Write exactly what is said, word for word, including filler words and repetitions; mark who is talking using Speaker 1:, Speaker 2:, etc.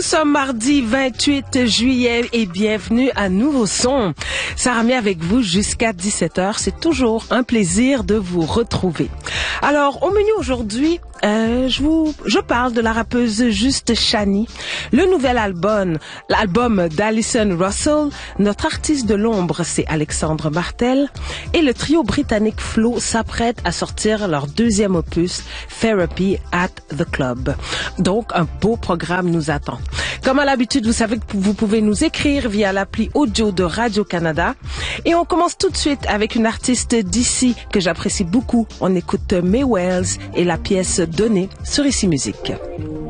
Speaker 1: sommes mardi vingt-huit juillet et bienvenue à Nouveau Son. Sarah Mia avec vous jusqu'à dix-sept heures. C'est toujours un plaisir de vous retrouver. Alors, au menu aujourd'hui, euh, je vous, je parle de la rappeuse Juste Chani, le nouvel album, l'album d'Alison Russell, notre artiste de l'ombre, c'est Alexandre Martel, et le trio britannique Flo s'apprête à sortir leur deuxième opus, Therapy at the Club. Donc, un beau programme nous attend. Comme à l'habitude, vous savez que vous pouvez nous écrire via l'appli audio de Radio-Canada. Et on commence tout de suite avec une artiste d'ici que j'apprécie beaucoup. On écoute May Wells et la pièce Donnée sur Ici Musique.